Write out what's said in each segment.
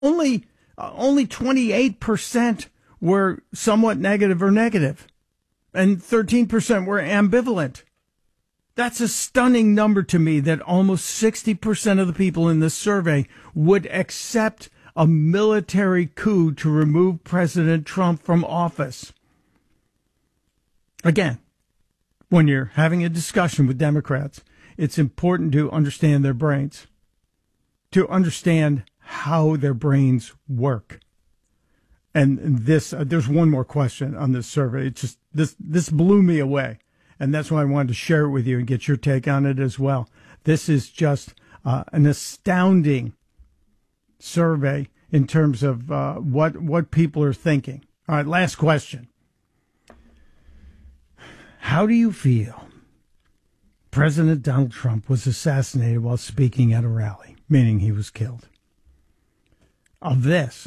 only 28% were somewhat negative or negative, and 13% were ambivalent. That's a stunning number to me, that almost 60% of the people in this survey would accept a military coup to remove President Trump from office. Again, when you're having a discussion with Democrats, it's important to understand their brains, to understand how their brains work. And this, there's one more question on this survey. It's just, this blew me away. And that's why I wanted to share it with you and get your take on it as well. This is just an astounding survey in terms of what people are thinking. All right, last question. How do you feel President Donald Trump was assassinated while speaking at a rally, meaning he was killed? Of this,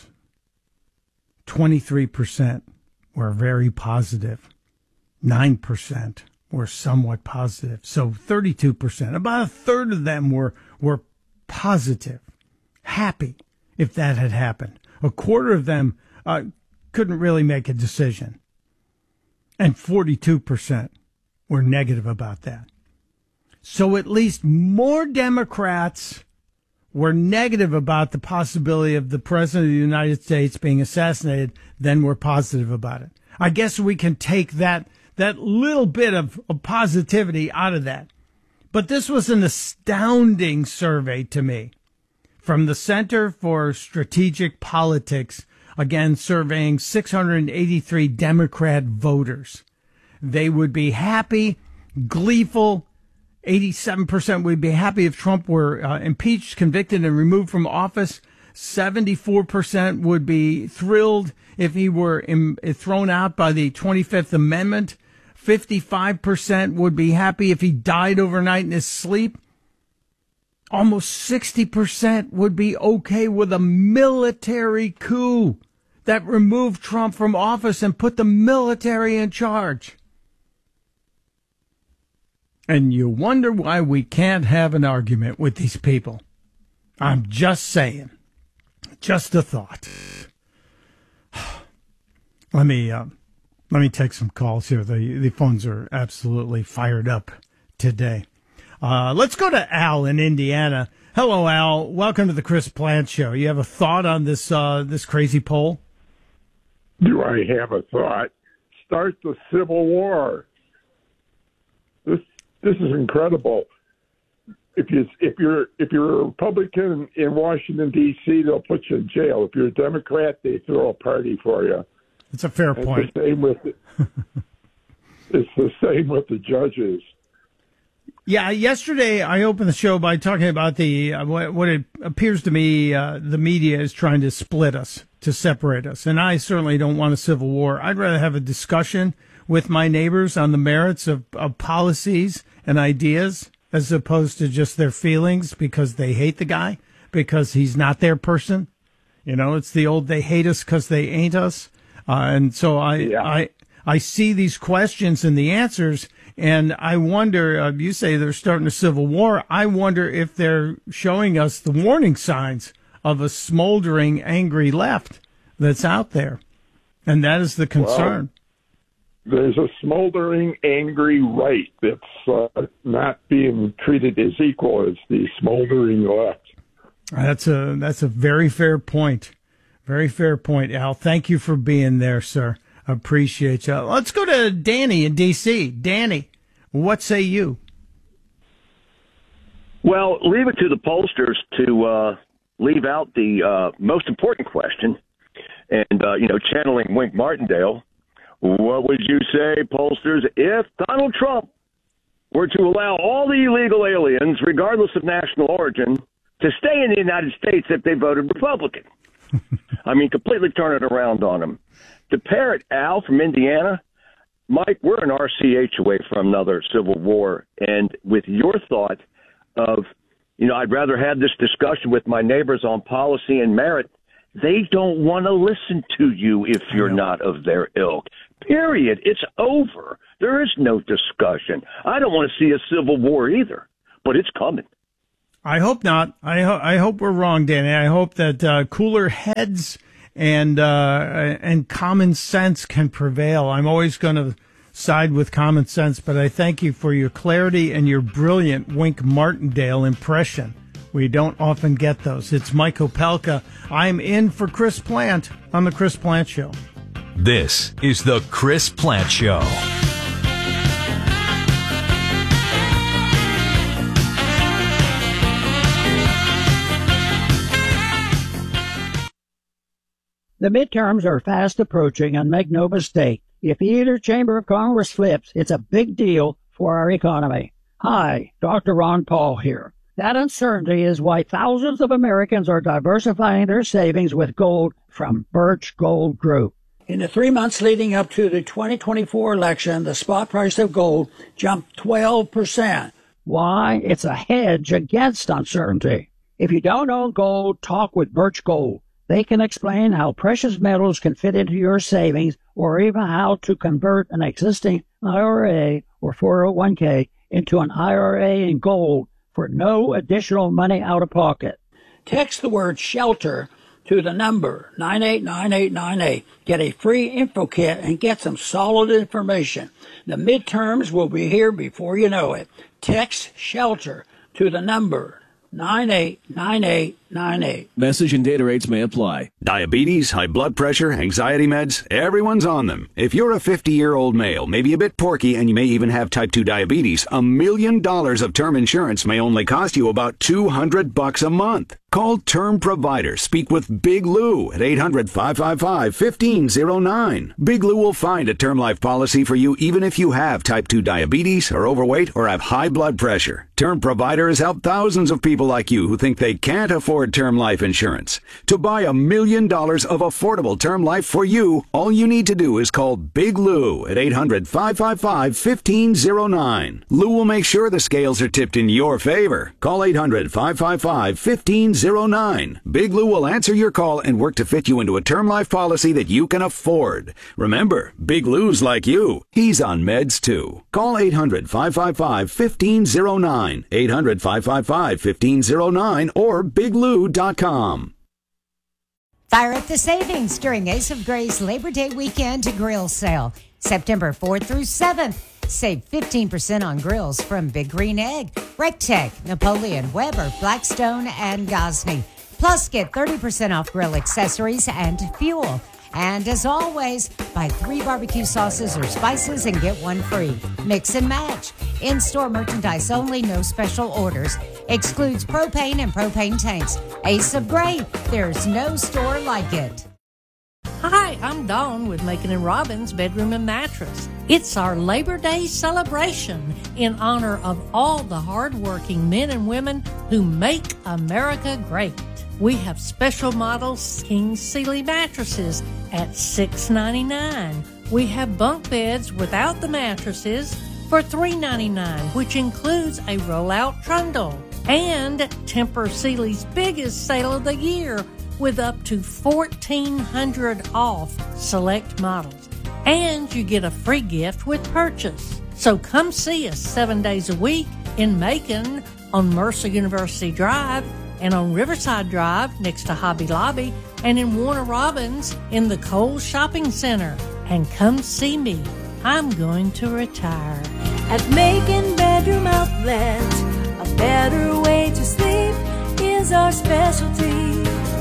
23% were very positive. 9% were somewhat positive. So 32%, about a third of them were positive, happy if that had happened. A quarter of them couldn't really make a decision. And 42% were negative about that. So at least more Democrats were negative about the possibility of the President of the United States being assassinated than were positive about it. I guess we can take that little bit of positivity out of that. But this was an astounding survey to me from the Center for Strategic Politics, again, surveying 683 Democrat voters. They would be happy, gleeful. 87% would be happy if Trump were impeached, convicted, and removed from office. 74% would be thrilled if he were thrown out by the 25th Amendment. 55% would be happy if he died overnight in his sleep. Almost 60% would be okay with a military coup that removed Trump from office and put the military in charge. And you wonder why we can't have an argument with these people. I'm just saying. Just a thought. Let me take some calls here. The phones are absolutely fired up today. Let's go to Al in Indiana. Hello, Al. Welcome to the Chris Plante Show. You have a thought on this crazy poll? Do I have a thought? Start the Civil War. This is incredible. If you're a Republican in Washington D.C., they'll put you in jail. If you're a Democrat, they throw a party for you. It's a fair point. It's the same with the judges. Yeah, yesterday I opened the show by talking about what it appears to me the media is trying to split us, to separate us. And I certainly don't want a civil war. I'd rather have a discussion with my neighbors on the merits of policies and ideas as opposed to just their feelings because they hate the guy, because he's not their person. You know, it's the old they hate us because they ain't us. And so I see these questions and the answers, and I wonder, you say they're starting a civil war. I wonder if they're showing us the warning signs of a smoldering, angry left that's out there. And that is the concern. Well, there's a smoldering, angry right that's not being treated as equal as the smoldering left. That's a very fair point. Very fair point, Al. Thank you for being there, sir. Appreciate you. Let's go to Danny in D.C. Danny, what say you? Well, leave it to the pollsters to leave out the most important question. And, channeling Wink Martindale, what would you say, pollsters, if Donald Trump were to allow all the illegal aliens, regardless of national origin, to stay in the United States if they voted Republican? I mean, completely turn it around on them. To parrot Al from Indiana, Mike, we're an RCH away from another civil war. And with your thought of, I'd rather have this discussion with my neighbors on policy and merit, they don't want to listen to you if you're not of their ilk. Period. It's over. There is no discussion. I don't want to see a civil war either, but it's coming. I hope not. I hope we're wrong, Danny. I hope that cooler heads and common sense can prevail. I'm always going to side with common sense, but I thank you for your clarity and your brilliant Wink Martindale impression. We don't often get those. It's Mike Opelka. I'm in for Chris Plant on The Chris Plant Show. This is The Chris Plant Show. The midterms are fast approaching, and make no mistake, if either chamber of Congress flips, it's a big deal for our economy. Hi, Dr. Ron Paul here. That uncertainty is why thousands of Americans are diversifying their savings with gold from Birch Gold Group. In the 3 months leading up to the 2024 election, the spot price of gold jumped 12%. Why? It's a hedge against uncertainty. If you don't own gold, talk with Birch Gold. They can explain how precious metals can fit into your savings, or even how to convert an existing IRA or 401k into an IRA in gold for no additional money out of pocket. Text the word SHELTER to the number 989898. Get a free info kit and get some solid information. The midterms will be here before you know it. Text SHELTER to the number 989898. Message and data rates may apply. Diabetes, high blood pressure, anxiety meds, everyone's on them. If you're a 50-year-old male, maybe a bit porky, and you may even have type 2 diabetes, $1 million of term insurance may only cost you about $200 a month. Call Term Provider. Speak with Big Lou at 800-555-1509. Big Lou will find a term life policy for you even if you have type 2 diabetes, are overweight, or have high blood pressure. Term Provider has helped thousands of people like you who think they can't afford term life insurance. To buy $1 million of affordable term life for you, all you need to do is call Big Lou at 800-555-1509. Lou will make sure the scales are tipped in your favor. Call 800-555-1509. Big Lou will answer your call and work to fit you into a term life policy that you can afford. Remember, Big Lou's like you. He's on meds too. Call 800-555-1509, 800-555-1509, or biglou.com. Fire up the savings during Ace of Gray's Labor Day weekend grill sale. September 4th through 7th. Save 15% on grills from Big Green Egg, Rectech, Napoleon, Weber, Blackstone, and Gosney. Plus, get 30% off grill accessories and fuel. And as always, buy 3 barbecue sauces or spices and get 1 free. Mix and match. In-store merchandise only, no special orders. Excludes propane and propane tanks. Ace of Gray, there's no store like it. Hi, I'm Dawn with Macon & Robbins Bedroom and Mattress. It's our Labor Day celebration in honor of all the hardworking men and women who make America great. We have special models King Sealy mattresses at $6.99. We have bunk beds without the mattresses for $3.99, which includes a roll-out trundle. And Tempur Sealy's biggest sale of the year with up to $1,400 off select models. And you get a free gift with purchase. So come see us 7 days a week in Macon on Mercer University Drive and on Riverside Drive next to Hobby Lobby and in Warner Robins in the Kohl's Shopping Center. And come see me. I'm going to retire. At Macon Bedroom Outlet, a better way to sleep is our specialty.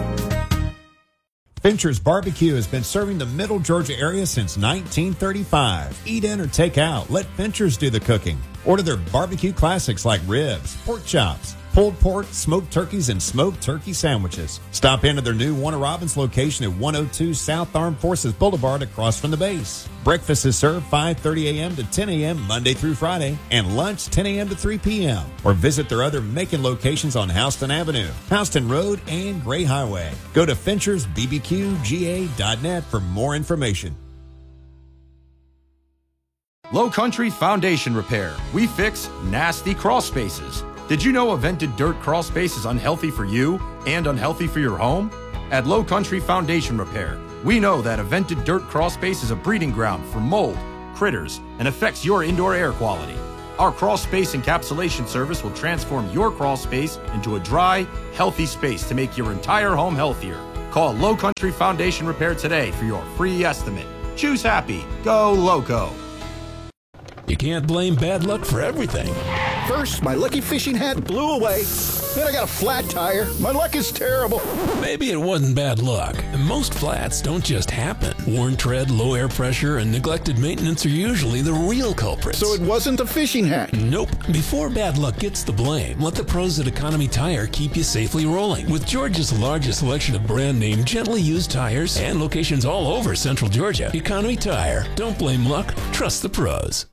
Fincher's Barbecue has been serving the Middle Georgia area since 1935. Eat in or take out. Let Fincher's do the cooking. Order their barbecue classics like ribs, pork chops, pulled pork, smoked turkeys, and smoked turkey sandwiches. Stop into their new Warner Robins location at 102 South Armed Forces Boulevard across from the base. Breakfast is served 5:30 a.m. to 10 a.m. Monday through Friday, and lunch 10 a.m. to 3 p.m. Or visit their other Macon locations on Houston Avenue, Houston Road, and Gray Highway. Go to FinchersBBQGA.net for more information. Low Country Foundation Repair. We fix nasty crawl spaces. Did you know a vented dirt crawl space is unhealthy for you and unhealthy for your home? At Low Country Foundation Repair, we know that a vented dirt crawl space is a breeding ground for mold, critters, and affects your indoor air quality. Our crawl space encapsulation service will transform your crawl space into a dry, healthy space to make your entire home healthier. Call Low Country Foundation Repair today for your free estimate. Choose happy. Go Loco. You can't blame bad luck for everything. First, my lucky fishing hat blew away. Then I got a flat tire. My luck is terrible. Maybe it wasn't bad luck. Most flats don't just happen. Worn tread, low air pressure, and neglected maintenance are usually the real culprits. So it wasn't a fishing hat? Nope. Before bad luck gets the blame, let the pros at Economy Tire keep you safely rolling. With Georgia's largest selection of brand name, gently used tires and locations all over Central Georgia, Economy Tire. Don't blame luck. Trust the pros.